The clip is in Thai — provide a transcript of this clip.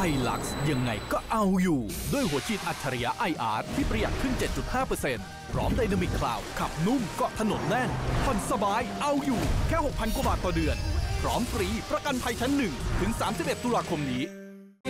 iLux ยังไงก็เอาอยู่ด้วยหัวฉีดอัจฉริยะ iArt ที่ประหยัดขึ้น 7.5% พร้อม Dynamic Cloud ขับนุ่มเกาะถนนแน่นผ่อนสบายเอาอยู่แค่ 6,000 กว่าบาทต่อเดือนพร้อมฟรีประกันภัยชั้น1ถึง 31 ตุลาคมนี้